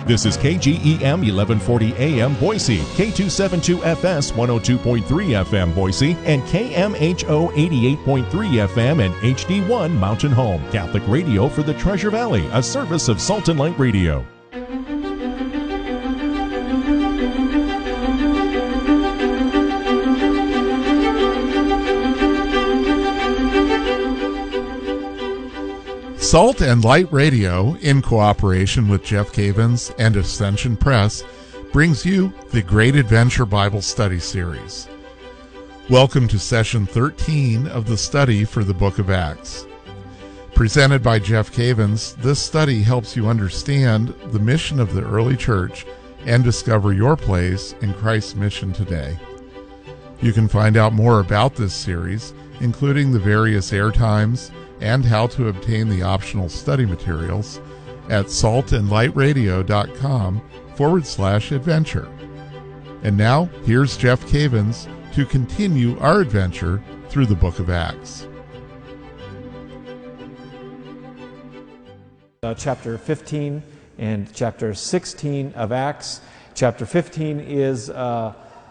This is KGEM 1140 AM Boise, K272FS 102.3 FM Boise, and KMHO 88.3 FM and HD1 Mountain Home. Catholic radio for the Treasure Valley, a service of Salt and Light Radio. Salt and Light Radio, in cooperation with Jeff Cavins and Ascension Press, brings you the Great Adventure Bible Study Series. Welcome to Session 13 of the study for the Book of Acts. Presented by Jeff Cavins, this study helps you understand the mission of the early church and discover your place in Christ's mission today. You can find out more about this series, including the various air times and how to obtain the optional study materials at saltandlightradio.com/adventure. And now, here's Jeff Cavins to continue our adventure through the Book of Acts. Chapter 15 and chapter 16 of Acts. Chapter 15 is a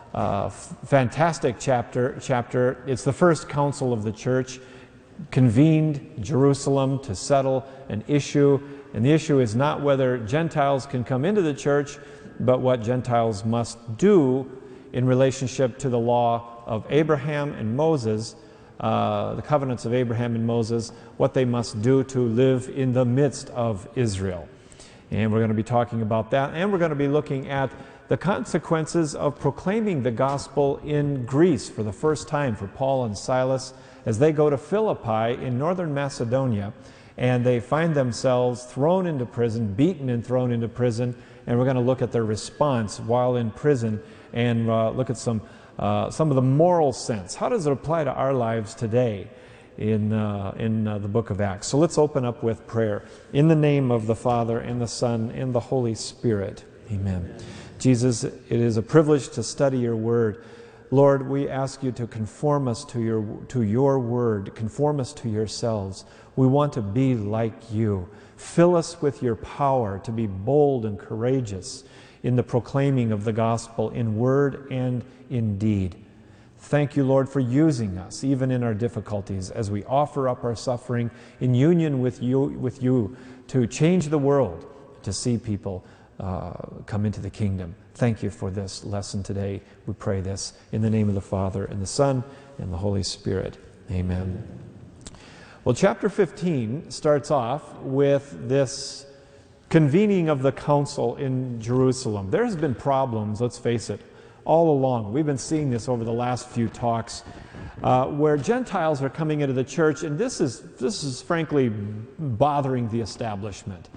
fantastic chapter. It's the first council of the church, convened Jerusalem to settle an issue, and the issue is not whether Gentiles can come into the church, but what Gentiles must do in relationship to the law of Abraham and Moses, the covenants of Abraham and Moses, what they must do to live in the midst of Israel. And we're going to be talking about that, and we're going to be looking at the consequences of proclaiming the gospel in Greece for the first time for Paul and Silas, as they go to Philippi in northern Macedonia, and they find themselves thrown into prison, beaten and thrown into prison, and we're going to look at their response while in prison and look at some of the moral sense. How does it apply to our lives today in the book of Acts? So let's open up with prayer. In the name of the Father, and the Son, and the Holy Spirit. Amen. Jesus, it is a privilege to study your word. Lord, we ask you to conform us to your word, conform us to yourselves. We want to be like you. Fill us with your power to be bold and courageous in the proclaiming of the gospel in word and in deed. Thank you, Lord, for using us, even in our difficulties, as we offer up our suffering in union with you to change the world, to see people come into the kingdom. Thank you for this lesson today. We pray this in the name of the Father, and the Son, and the Holy Spirit. Amen. Well, chapter 15 starts off with this convening of the council in Jerusalem. There's been problems, let's face it, all along. We've been seeing this over the last few talks, where Gentiles are coming into the church, and this is frankly bothering the establishment.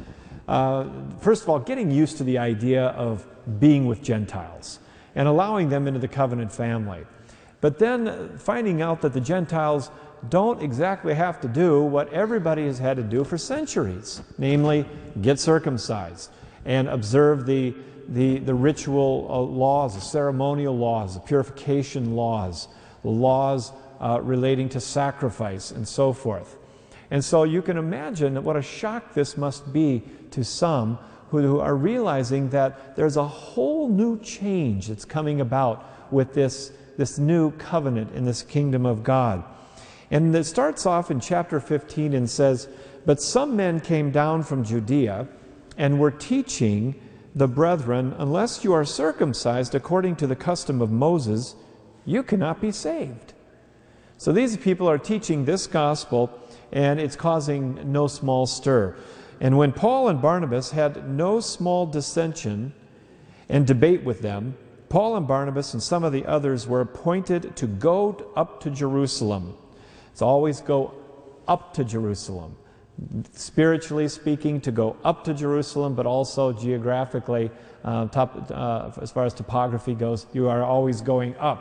First of all, getting used to the idea of being with Gentiles and allowing them into the covenant family. But then finding out that the Gentiles don't exactly have to do what everybody has had to do for centuries, namely get circumcised and observe the ritual laws, the ceremonial laws, the purification laws, the laws relating to sacrifice and so forth. And so you can imagine what a shock this must be to some who are realizing that there's a whole new change that's coming about with this new covenant in this kingdom of God. And it starts off in chapter 15 and says, "But some men came down from Judea and were teaching the brethren, unless you are circumcised according to the custom of Moses, you cannot be saved." So these people are teaching this gospel, and it's causing no small stir. And when Paul and Barnabas had no small dissension and debate with them, Paul and Barnabas and some of the others were appointed to go up to Jerusalem. It's always go up to Jerusalem. Spiritually speaking, to go up to Jerusalem, but also geographically, as far as topography goes, you are always going up.